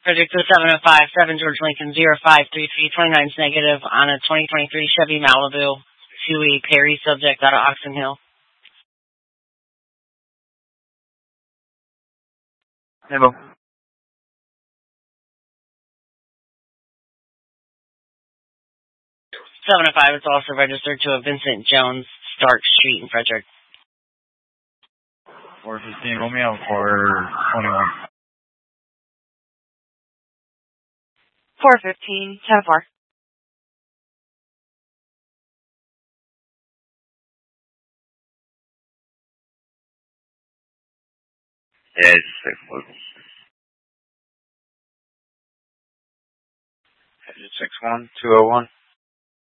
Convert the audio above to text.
Frederick 705, 7 George Lincoln 0533 is negative on a 2023 Chevy Malibu to a Perry subject out of Oxon Hill. Hello. 705, it's also registered to a Vincent Jones, Stark Street in Frederick. 415 Romeo for 21. 415, 10-4. Yeah, it's 6 local. 61201.